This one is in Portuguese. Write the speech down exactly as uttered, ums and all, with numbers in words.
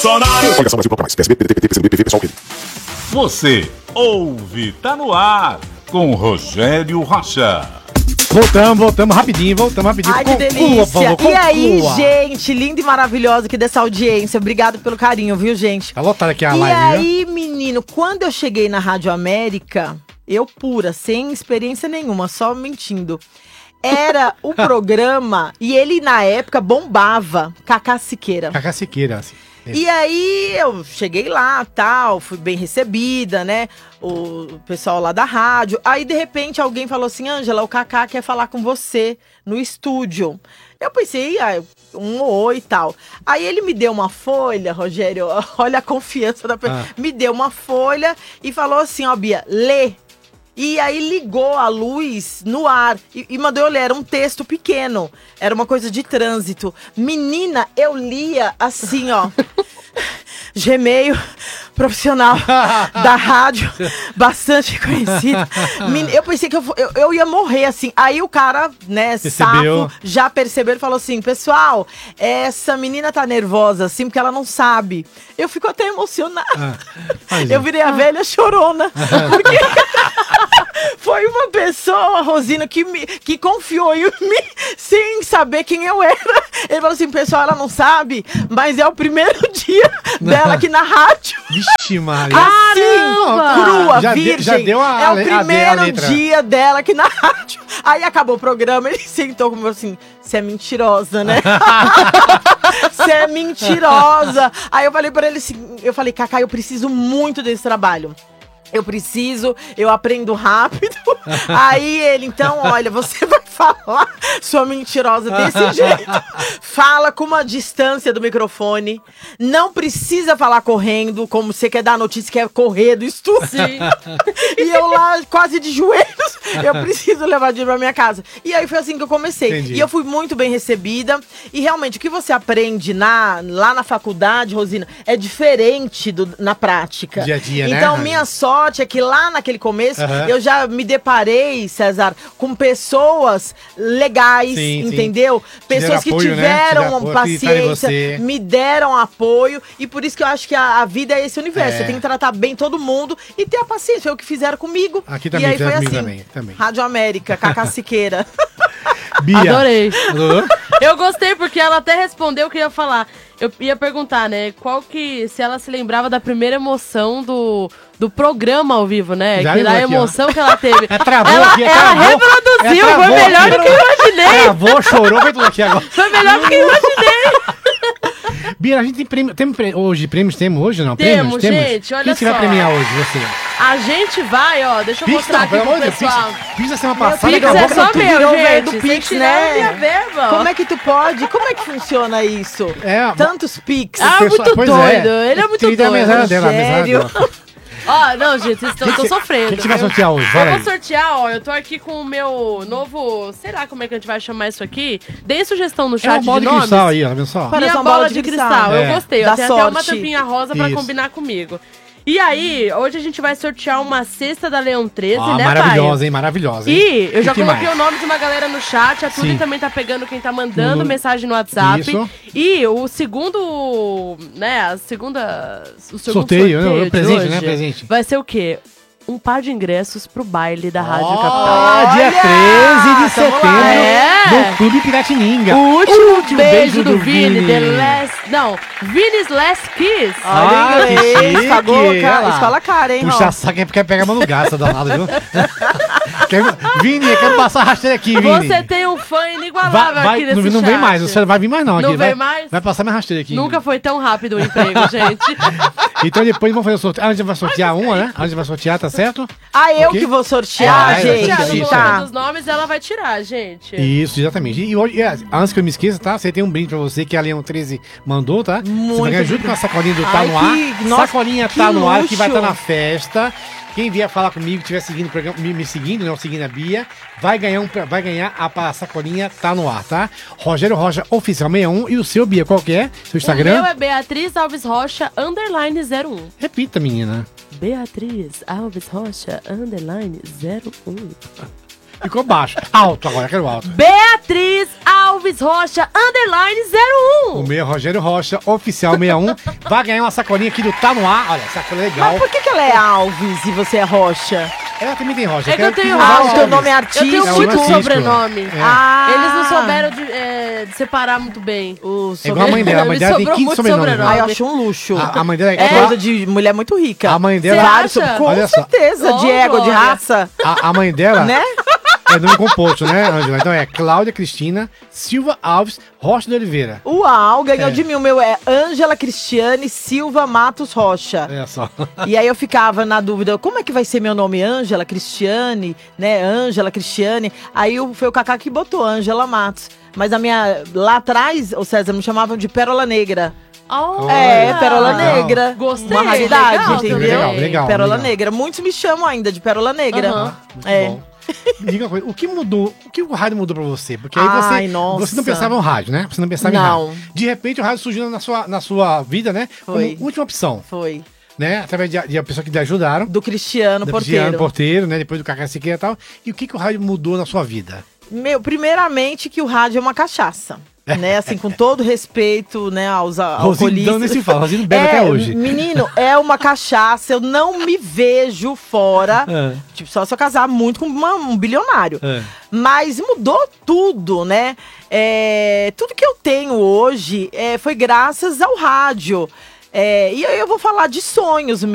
Bolsonaro. Coligação Brasil Popular, P S B, P D T, P C B, P V, pessoal. Você ouve, tá no ar com Rogério Rocha. Voltamos, voltamos rapidinho, voltamos rapidinho. Ai, que delícia. E aí, gente, linda e maravilhosa aqui dessa audiência. Obrigado pelo carinho, viu, gente? Tá lotado aqui a e live, E aí, viu? Menino, quando eu cheguei na Rádio América, eu pura, sem experiência nenhuma, só mentindo. Era o programa, e ele na época bombava, Cacá Siqueira. Cacá Siqueira, assim. É. E aí eu cheguei lá, tal, fui bem recebida, né? O pessoal lá da rádio. Aí, de repente, alguém falou assim, Ângela, o Cacá quer falar com você no estúdio. Eu pensei, ah, um oi e tal. Aí ele me deu uma folha, Rogério, olha a confiança da pessoa. Ah. Me deu uma folha e falou assim, ó, Bia, lê. E aí ligou a luz no ar e, e mandou eu ler, era um texto pequeno, era uma coisa de trânsito. Menina, eu lia assim, ó, Gmail, profissional da rádio, bastante conhecido. Eu pensei que eu, eu, eu ia morrer, assim. Aí o cara, né, percebeu. Safo, já percebeu, ele falou assim, pessoal, essa menina tá nervosa, assim, porque ela não sabe. Eu fico até emocionada. Ah, eu virei a velha chorona, porque... Foi uma pessoa, Rosina, que, me, que confiou em mim sem saber quem eu era. Ele falou assim, pessoal, ela não sabe, mas é o primeiro dia dela aqui na rádio. Vixe, Maria. Assim, crua, já virgem. De, já deu a, é o primeiro a, a dia dela aqui na rádio. Aí acabou o programa, ele sentou comigo assim, você é mentirosa, né? Você é mentirosa. Aí eu falei pra ele assim, eu falei, Cacá, eu preciso muito desse trabalho. Eu preciso, eu aprendo rápido. Aí ele, então, olha, você vai falar, sua mentirosa, desse jeito. Fala com uma distância do microfone. Não precisa falar correndo, como você quer dar a notícia, quer correr do estúdio. Sim. E eu lá, quase de joelhos, eu preciso levar dinheiro pra minha casa. E aí foi assim que eu comecei. Entendi. E eu fui muito bem recebida. E realmente, o que você aprende na, lá na faculdade, Rosina, é diferente do, na prática. Dia a dia, né? Então, minha sorte é que lá naquele começo, uhum. eu já me deparei, César, com pessoas legais, sim, entendeu? Sim. Pessoas que apoio, tiveram, né? paciência, me deram apoio. E por isso que eu acho que a, a vida é esse universo. É. Você tem que tratar bem todo mundo e ter a paciência. Foi o que fizeram comigo. Aqui também, e aí foi assim. Também, também. Rádio América, Cacá Siqueira. Bia. Adorei. Eu gostei porque ela até respondeu o que eu ia falar. Eu ia perguntar, né, qual que, se ela se lembrava da primeira emoção do, do programa ao vivo, né? Já que da emoção ó. que ela teve. É, travou ela, aqui, é, ela travou, reproduziu, é, travou, foi melhor aqui, do que eu imaginei. Travou, chorou, foi tudo aqui agora. Foi melhor do que eu imaginei. Bia, a gente tem prêmio, tem prêmio hoje, prêmios temos hoje não? Temos, prêmios, gente, temos? olha Quem só. Quem você vai premiar hoje, você? A gente vai, ó, deixa eu Pix, mostrar não, aqui pro Deus, pessoal. Pix, Pix da semana passada. Pix é só meu, gente. Do Pix, né? Minha verba. Como é que tu pode? Como é que funciona isso? É, tantos Pix. Ah, pessoal, muito doido. É. Ele é muito doido. A mesada dela, a mesada dela. Ó, não, gente, vocês estão sofrendo. O que, que você vai sortear hoje? Vai eu aí. vou sortear, ó, eu tô aqui com o meu novo, sei lá como é que a gente vai chamar isso aqui. Dei sugestão no chat é uma bola de, de nomes. cristal aí, ó, viu só? Minha bola, bola de, de cristal, cristal. É. Eu gostei. Da eu tenho sorte. até uma tampinha rosa pra isso. combinar comigo. E aí, hoje a gente vai sortear uma cesta da Leão treze, ah, né, maravilhosa, pai? hein? Maravilhosa, hein? E eu já que coloquei mais? o nome de uma galera no chat. A Tuli também tá pegando quem tá mandando uhum. mensagem no WhatsApp. Isso. E o segundo, né, a segunda... O segundo sorteio, sorteio o presente, hoje né? Presente. Vai ser o quê? Um par de ingressos pro baile da Rádio oh, Capital. Dia treze de setembro, é. no Clube Piratininga. O último, o último beijo, beijo do, do Vini. Vini. The last, não, Vini's Last Kiss. Ah, Olha inglês, pagou, cara, escola cara, hein? Puxa saco, quer pegar a mão no gasto, danado, viu? quer, Vini, quer passar a rasteira aqui, Vini. Você tem um fã inigualável vai, vai, aqui nesse não, não chat. vem mais, você não vai vir mais não. Não aqui. vem vai, mais? Vai passar minha rasteira aqui. Nunca foi tão rápido o emprego, gente. Então depois vamos fazer o sorteio. A gente vai sortear uma, né? A gente vai sortear, tá certo? Ah, eu okay. que vou sortear, ah, gente. Sortear, no tá. dos nomes ela vai tirar, gente. Isso, exatamente. E hoje, antes que eu me esqueça, tá? Você tem um brinde pra você que a Leão treze mandou, tá? Muito você vai ganhar junto com a sacolinha do Tá Ai, no Ar. Que, nossa, sacolinha que Tá no Ar, luxo. que vai estar tá na festa. Quem vier falar comigo, estiver seguindo o programa, me, me seguindo, não seguindo a Bia, vai ganhar, um, vai ganhar a, a sacolinha Tá no Ar, tá? Rogério Rocha Oficial sessenta e um. E o seu, Bia, qual que é? Seu Instagram? O meu é Beatriz Alves Rocha, underline zero um. Repita, menina. Beatriz Alves Rocha, underline zero um. Ficou baixo. Alto agora, quero alto. Beatriz Alves Rocha, underline zero um. O meu Rogério Rocha, oficial sessenta e um, vai ganhar uma sacolinha aqui do Tá No Ar. Olha, sacola legal. Mas por que, que ela é Alves e você é Rocha? Ela também tem Rocha. É que eu tenho usar Ah, Rocha. o teu nome é artístico. Eu tenho É, muito o artístico. sobrenome. É. Ah, Eles não souberam de, é, de separar muito bem. O É igual a mãe dela. A mãe Me dela tem sobrou quinze muito sobrenomes. sobrenome. Ah, eu acho um luxo. A, a mãe dela É coisa de mulher muito rica. A mãe dela. Vários- Você acha? Com Olha só. certeza, Oh, de égua, de Glória. raça, A, a mãe dela né? é nome composto, né, Ângela? Então é Cláudia Cristina Silva Alves Rocha de Oliveira. Uau, ganhou É. de mim. O meu é Ângela Cristiane Silva Matos Rocha. Olha só. E aí eu ficava na dúvida, como é que vai ser meu nome? Ângela Cristiane, né? Ângela Cristiane. Aí o- foi o Cacá que botou Ângela Matos. Mas a minha, lá atrás, o César, me chamavam de Pérola Negra. Oh, É, Pérola legal. Negra. Gostei, Uma raridade, legal entendeu? também. Legal, legal. Pérola legal. Negra. Muitos me chamam ainda de Pérola Negra. Aham. Muito É. bom. Me diga uma coisa, o que mudou? O que o rádio mudou pra você? Porque aí Ai, você, nossa. você não pensava no rádio, né? Você não pensava Não. em rádio. De repente o rádio surgiu na sua, na sua vida, né? Foi. Como última opção, Foi. né? Através de, de pessoas que lhe ajudaram. Do Cristiano do Porteiro. Cristiano Porteiro, né? Depois do Cacá Siqueira e tal. E o que, que o rádio mudou na sua vida? Meu, primeiramente que o rádio é uma cachaça. Né, assim, com todo respeito, né, aos a- Rosino alcoolistas. nem se fala, Rosino bebe É, até hoje. Menino, é uma cachaça, eu não me vejo fora, É. tipo, só se eu casar muito com uma- um bilionário. É. Mas mudou tudo, né? É, tudo que eu tenho hoje é, foi graças ao rádio. É, e aí eu vou falar de sonhos